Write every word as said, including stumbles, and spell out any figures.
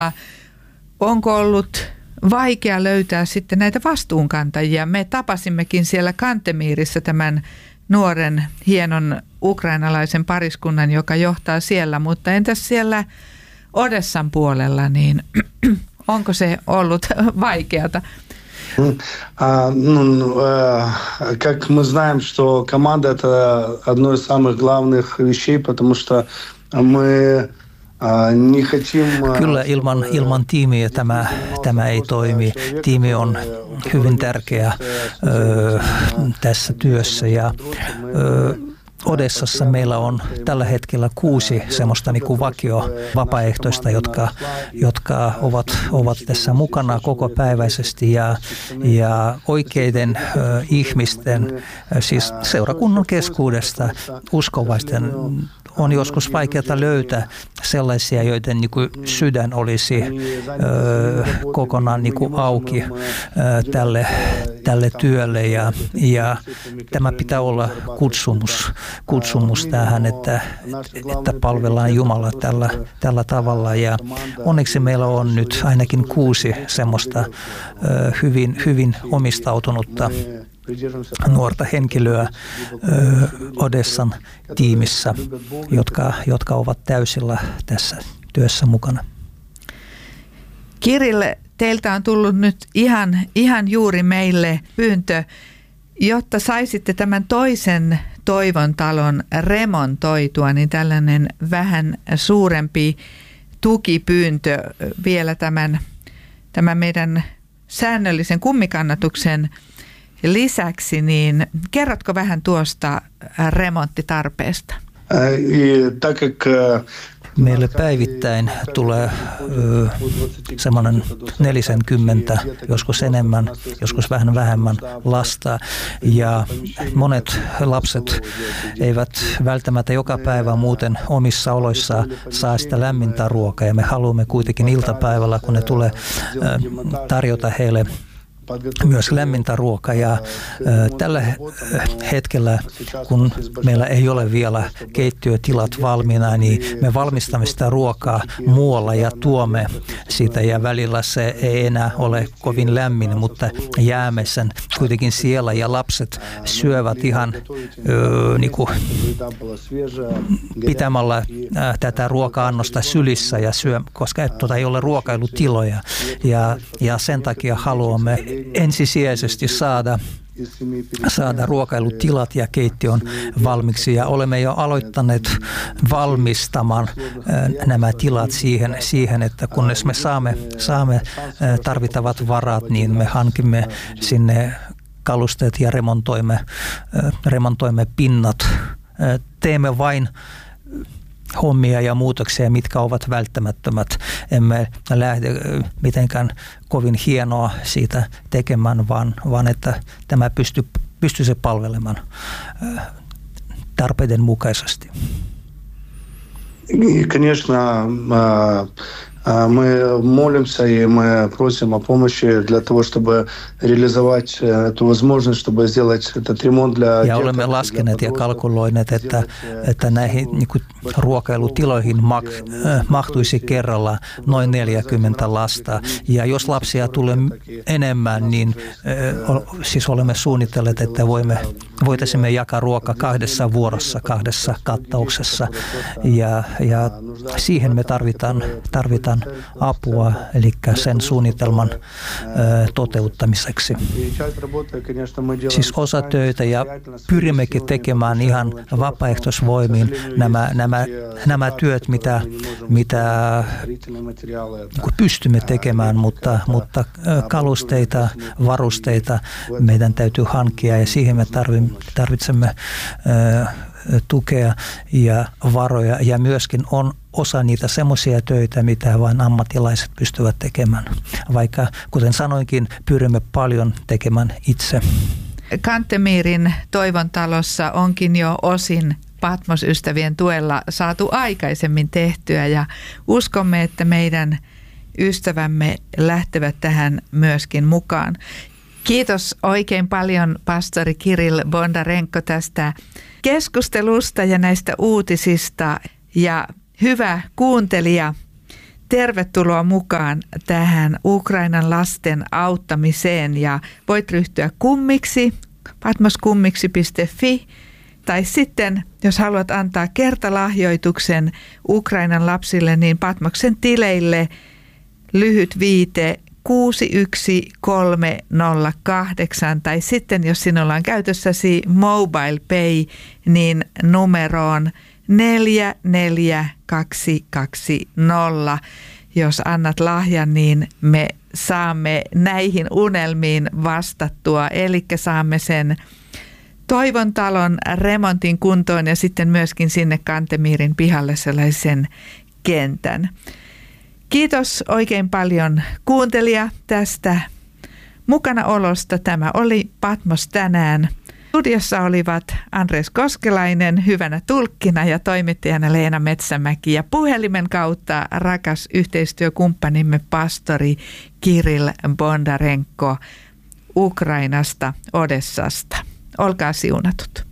Onko ollut vaikea löytää sitten näitä vastuunkantajia? Me tapasimmekin siellä Kantemiirissä tämän nuoren, hienon ukrainalaisen pariskunnan, joka johtaa siellä, mutta entäs siellä Odessan puolella, niin onko se ollut vaikeata? А, ну, э, как мы знаем, что команда – это одно из самых главных вещей, потому что мы э, не хотим… Kyllä ilman, ilman tiimiä tämä, tämä ei toimi. Tiimi on hyvin tärkeä ö, tässä työssä ja ö, Odessassa meillä on tällä hetkellä kuusi semmoista niin kuin vakio vapaaehtoista, jotka, jotka ovat, ovat tässä mukana kokopäiväisesti ja, ja oikeiden ö, ihmisten, siis seurakunnan keskuudesta uskovaisten on joskus vaikeaa löytää sellaisia, joiden niin kuin sydän olisi ö, kokonaan niin kuin auki ö, tälle, tälle työlle ja, ja tämä pitää olla kutsumus, kutsumus tähän, että, että palvellaan Jumalaa tällä, tällä tavalla ja onneksi meillä on nyt ainakin kuusi semmoista ö, hyvin, hyvin omistautunutta nuorta henkilöä ö, Odessan tiimissä, jotka, jotka ovat täysillä tässä työssä mukana. Kirill, teiltä on tullut nyt ihan, ihan juuri meille pyyntö, jotta saisitte tämän toisen Toivon talon remontoitua, niin tällainen vähän suurempi tukipyyntö vielä tämän, tämän meidän säännöllisen kummikannatuksen lisäksi, niin kerrotko vähän tuosta remonttitarpeesta? Meille päivittäin tulee ö, semmoinen neljäkymmentä, joskus enemmän, joskus vähän vähemmän lasta. Ja monet lapset eivät välttämättä joka päivä muuten omissa oloissa saa sitä lämmintä ruokaa. Ja me haluamme kuitenkin iltapäivällä, kun ne tulee ö, tarjota heille myös lämmintä ruokaa ja äh, tällä hetkellä, kun meillä ei ole vielä keittiötilat valmiina, niin me valmistamme sitä ruokaa muualla ja tuomme sitä ja välillä se ei enää ole kovin lämmin, mutta jäämme sen kuitenkin siellä ja lapset syövät ihan äh, niin kuin pitämällä äh, tätä ruoka-annosta sylissä ja syö, koska tuota ei ole ruokailutiloja ja, ja sen takia haluamme ensisijaisesti saada, saada ruokailutilat ja keittiön valmiiksi ja olemme jo aloittaneet valmistamaan nämä tilat siihen, siihen että kunnes me saamme, saamme tarvittavat varat, niin me hankimme sinne kalusteet ja remontoimme, remontoimme pinnat. Teemme vain hommia ja muutoksia, mitkä ovat välttämättömät. Emme lähde mitenkään kovin hienoa siitä tekemään, vaan, vaan että tämä pystyy, pystyy se palvelemaan tarpeiden mukaisesti. Конечно, мы молимся и мы просим о помощи для того, чтобы реализовать эту возможность, чтобы сделать этот ремонт для... Ja olemme laskeneet ja kalkuloineet, että, että näihin niin kuin ruokailutiloihin mak, äh, mahtuisi kerralla noin neljäkymmentä lasta. Ja jos lapsia tulee enemmän, niin äh, siis olemme suunnitelleet, että voimme, voitaisimme jakaa ruoka kahdessa vuorossa, kahdessa kattauksessa. Ja, ja siihen me tarvitaan, tarvitaan apua, eli sen suunnitelman ö, toteuttamiseksi. Siis osatöitä ja pyrimmekin tekemään ihan vapaaehtoisvoimin nämä, nämä, nämä työt, mitä, mitä pystymme tekemään, mutta, mutta kalusteita, varusteita meidän täytyy hankkia ja siihen me tarvitsemme ö, tukea ja varoja ja myöskin on osa niitä semmoisia töitä, mitä vain ammattilaiset pystyvät tekemään. Vaikka, kuten sanoinkin, pyrimme paljon tekemään itse. Kantemiirin Toivontalossa onkin jo osin Patmos-ystävien tuella saatu aikaisemmin tehtyä ja uskomme, että meidän ystävämme lähtevät tähän myöskin mukaan. Kiitos oikein paljon pastori Kirill Bondarenko tästä keskustelusta ja näistä uutisista. Ja hyvä kuuntelija, tervetuloa mukaan tähän Ukrainan lasten auttamiseen ja voit ryhtyä kummiksi, patmoskummiksi piste fi, tai sitten jos haluat antaa kertalahjoituksen Ukrainan lapsille, niin Patmoksen tileille lyhyt viite kuusi yksi kolme nolla kahdeksan, tai sitten jos sinulla on käytössäsi Mobile Pay, niin numeroon neljä neljä kaksi kaksi nolla. Jos annat lahjan, niin me saamme näihin unelmiin vastattua, eli saamme sen Toivon talon remontin kuntoon ja sitten myöskin sinne Kantemirin pihalle sellaisen kentän. Kiitos oikein paljon kuuntelija tästä mukanaolosta. Tämä oli Patmos tänään. Studiossa olivat Andres Koskelainen hyvänä tulkkina ja toimittajana Leena Metsämäki ja puhelimen kautta rakas yhteistyökumppanimme pastori Kirill Bondarenko Ukrainasta, Odessasta. Olkaa siunatut.